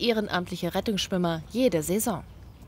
ehrenamtliche Rettungsschwimmer jede Saison.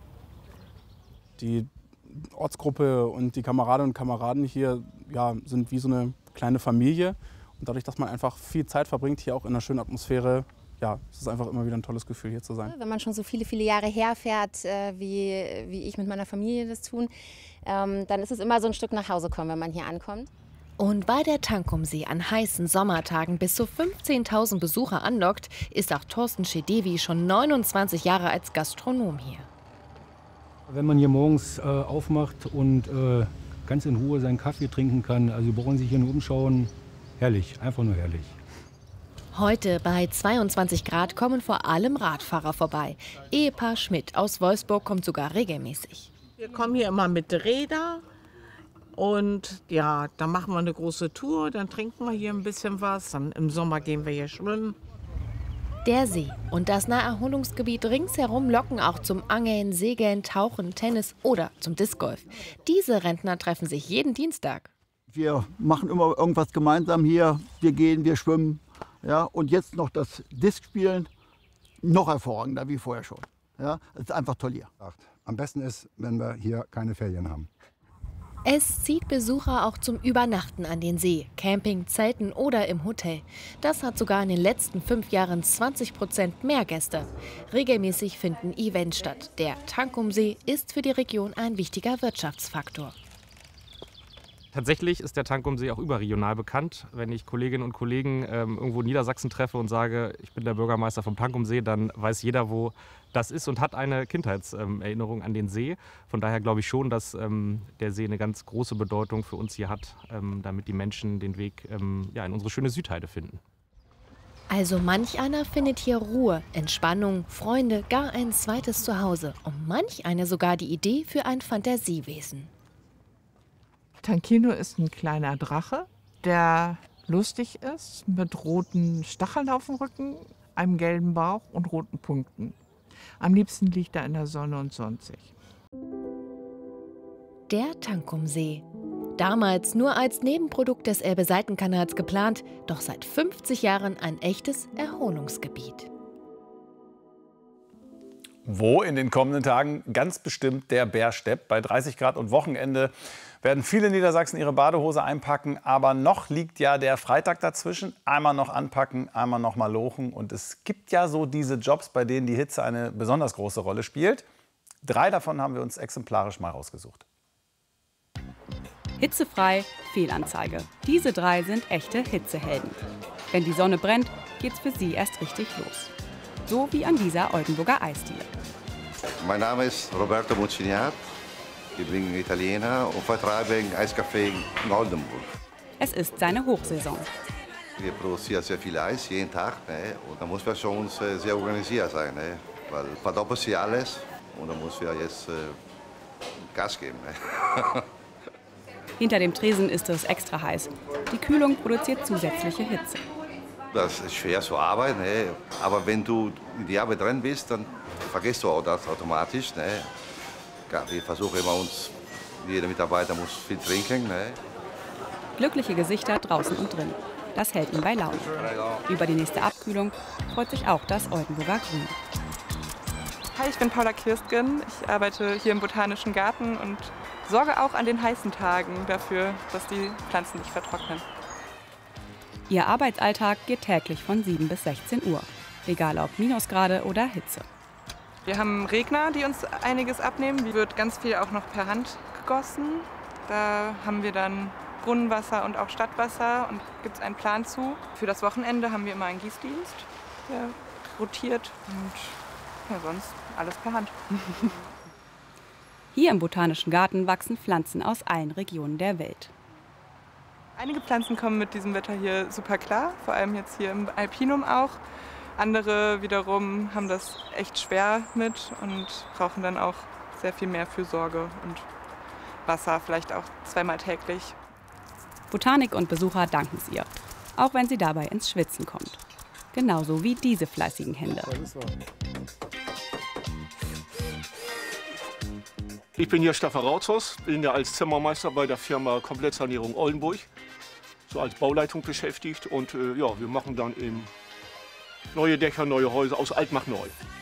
Die Ortsgruppe und die Kameradinnen und Kameraden hier sind wie so eine kleine Familie. Und dadurch, dass man einfach viel Zeit verbringt, hier auch in einer schönen Atmosphäre, es ist einfach immer wieder ein tolles Gefühl, hier zu sein. Wenn man schon so viele, viele Jahre herfährt, wie ich mit meiner Familie das tun, dann ist es immer so ein Stück nach Hause kommen, wenn man hier ankommt. Und weil der Tankumsee an heißen Sommertagen bis zu 15.000 Besucher anlockt, ist auch Thorsten Schedevi schon 29 Jahre als Gastronom hier. Wenn man hier morgens aufmacht und ganz in Ruhe seinen Kaffee trinken kann, also Sie brauchen sich hier nur umschauen, herrlich, einfach nur herrlich. Heute bei 22 Grad kommen vor allem Radfahrer vorbei. Ehepaar Schmidt aus Wolfsburg kommt sogar regelmäßig. Wir kommen hier immer mit Räder und dann machen wir eine große Tour, dann trinken wir hier ein bisschen was, dann im Sommer gehen wir hier schwimmen. Der See und das Naherholungsgebiet ringsherum locken auch zum Angeln, Segeln, Tauchen, Tennis oder zum Discgolf. Diese Rentner treffen sich jeden Dienstag. Wir machen immer irgendwas gemeinsam hier, wir gehen, wir schwimmen. Ja, und jetzt noch das Discspielen, noch hervorragender wie vorher schon. Ja, es ist einfach toll hier. Am besten ist, wenn wir hier keine Ferien haben. Es zieht Besucher auch zum Übernachten an den See, Camping, Zelten oder im Hotel. Das hat sogar in den letzten 5 Jahren 20% mehr Gäste. Regelmäßig finden Events statt. Der Tankumsee ist für die Region ein wichtiger Wirtschaftsfaktor. Tatsächlich ist der Tankumsee auch überregional bekannt. Wenn ich Kolleginnen und Kollegen irgendwo in Niedersachsen treffe und sage, ich bin der Bürgermeister vom Tankumsee, dann weiß jeder, wo das ist und hat eine Kindheitserinnerung an den See. Von daher glaube ich schon, dass der See eine ganz große Bedeutung für uns hier hat, damit die Menschen den Weg in unsere schöne Südheide finden. Also manch einer findet hier Ruhe, Entspannung, Freunde, gar ein zweites Zuhause. Und manch einer sogar die Idee für ein Fantasiewesen. Tankino ist ein kleiner Drache, der lustig ist, mit roten Stacheln auf dem Rücken, einem gelben Bauch und roten Punkten. Am liebsten liegt er in der Sonne und sonnt sich. Der Tankumsee. Damals nur als Nebenprodukt des Elbe-Seitenkanals geplant, doch seit 50 Jahren ein echtes Erholungsgebiet. Wo in den kommenden Tagen? Ganz bestimmt der Bärstepp. Bei 30 Grad und Wochenende werden viele Niedersachsen ihre Badehose einpacken. Aber noch liegt ja der Freitag dazwischen. Einmal noch anpacken, einmal noch mal lochen. Und es gibt ja so diese Jobs, bei denen die Hitze eine besonders große Rolle spielt. 3 davon haben wir uns exemplarisch mal rausgesucht. Hitzefrei, Fehlanzeige. Diese 3 sind echte Hitzehelden. Wenn die Sonne brennt, geht's für sie erst richtig los. So wie an dieser Oldenburger Eisdiele. Mein Name ist Roberto Muciniat. Ich bin Italiener und vertreibe ein Eiscafé in Oldenburg. Es ist seine Hochsaison. Wir produzieren sehr viel Eis, jeden Tag. Ne? Und da muss man schon sehr organisiert sein. Ne? Weil verdoppelt sich alles und da muss wir jetzt Gas geben. Ne? Hinter dem Tresen ist es extra heiß. Die Kühlung produziert zusätzliche Hitze. Das ist schwer zu arbeiten, ne? Aber wenn du in die Arbeit drin bist, dann vergisst du auch das automatisch. Ne? Wir versuchen immer jeder Mitarbeiter muss viel trinken. Ne? Glückliche Gesichter draußen und drin. Das hält ihn bei Laune. Über die nächste Abkühlung freut sich auch das Oldenburger Grün. Hi, ich bin Paula Kirstgen. Ich arbeite hier im Botanischen Garten und sorge auch an den heißen Tagen dafür, dass die Pflanzen nicht vertrocknen. Ihr Arbeitsalltag geht täglich von 7 bis 16 Uhr, egal ob Minusgrade oder Hitze. Wir haben Regner, die uns einiges abnehmen. Wie wird ganz viel auch noch per Hand gegossen. Da haben wir dann Brunnenwasser und auch Stadtwasser und gibt es einen Plan zu. Für das Wochenende haben wir immer einen Gießdienst, der rotiert und sonst alles per Hand. Hier im Botanischen Garten wachsen Pflanzen aus allen Regionen der Welt. Einige Pflanzen kommen mit diesem Wetter hier super klar, vor allem jetzt hier im Alpinum auch. Andere wiederum haben das echt schwer mit und brauchen dann auch sehr viel mehr Fürsorge und Wasser, vielleicht auch 2-mal täglich. Botanik und Besucher danken es ihr, auch wenn sie dabei ins Schwitzen kommt. Genauso wie diese fleißigen Hände. Ich bin hier Stefan Rautzhaus, bin ja als Zimmermeister bei der Firma Komplettsanierung Oldenburg, so als Bauleitung beschäftigt und wir machen dann eben neue Dächer, neue Häuser, aus alt macht neu.